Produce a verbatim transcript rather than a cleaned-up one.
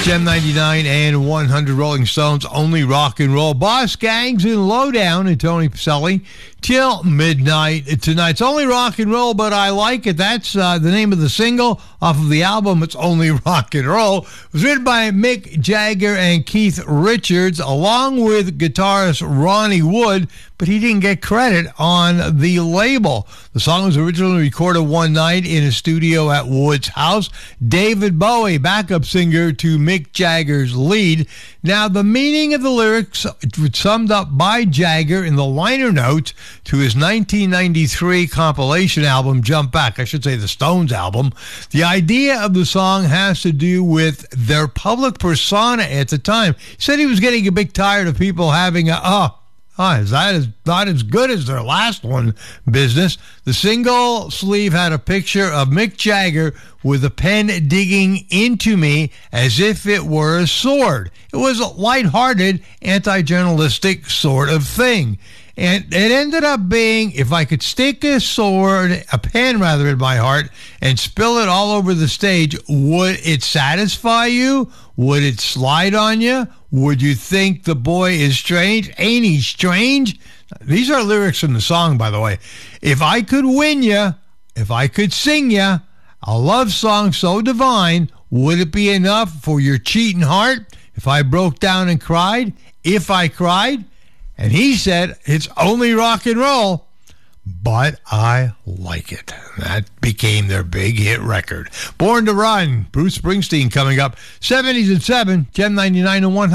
Gem ninety-nine and one hundred Rolling Stones, only rock and roll. Boss Gangs and Lowdown and Tony Pacelli till midnight tonight. It's only rock and roll, but I like it. That's uh, the name of the single off of the album. It's only rock and roll. It was written by Mick Jagger and Keith Richards, along with guitarist Ronnie Wood, but he didn't get credit on the label. The song was originally recorded one night in a studio at Wood's house. David Bowie, backup singer to Mick Jagger's lead. Now, the meaning of the lyrics summed up by Jagger in the liner notes to his nineteen ninety-three compilation album, Jump Back. I should say the Stones album. The idea of the song has to do with their public persona at the time. He said he was getting a bit tired of people having a, oh, Oh, is that is not as good as their last one business. The single sleeve had a picture of Mick Jagger with a pen digging into me as if it were a sword. It was a lighthearted, anti-journalistic sort of thing. And it ended up being, if I could stick a sword, a pen rather, in my heart and spill it all over the stage, would it satisfy you? Would it slide on you? Would you think the boy is strange? Ain't he strange? These are lyrics from the song, by the way. If I could win you, if I could sing you a love song so divine, would it be enough for your cheating heart? If I broke down and cried, if I cried? And he said, it's only rock and roll, but I like it. That became their big hit record. Born to Run, Bruce Springsteen coming up. seventies and seven, Gem ninety-nine and one hundred.